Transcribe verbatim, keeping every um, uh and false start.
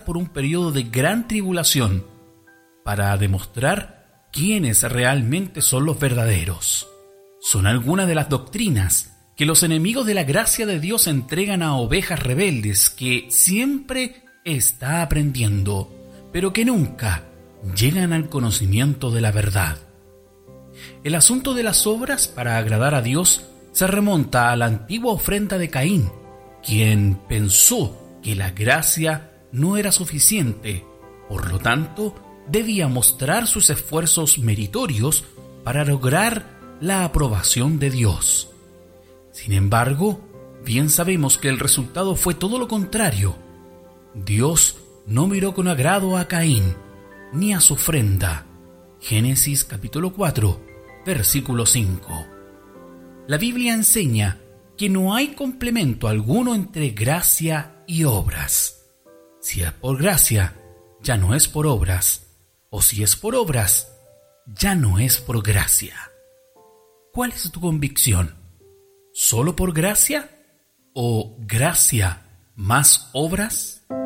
por un periodo de gran tribulación para demostrar quiénes realmente son los verdaderos. Son algunas de las doctrinas que los enemigos de la gracia de Dios entregan a ovejas rebeldes que siempre está aprendiendo, pero que nunca llegan al conocimiento de la verdad. El asunto de las obras para agradar a Dios se remonta a la antigua ofrenda de Caín, quien pensó que la gracia no era suficiente, por lo tanto, debía mostrar sus esfuerzos meritorios para lograr la aprobación de Dios. Sin embargo, bien sabemos que el resultado fue todo lo contrario. Dios no miró con agrado a Caín, ni a su ofrenda. Génesis capítulo cuatro, versículo cinco. La Biblia enseña que no hay complemento alguno entre gracia y obras. Si es por gracia, ya no es por obras, o si es por obras, ya no es por gracia. ¿Cuál es tu convicción? ¿Solo por gracia o gracia más obras?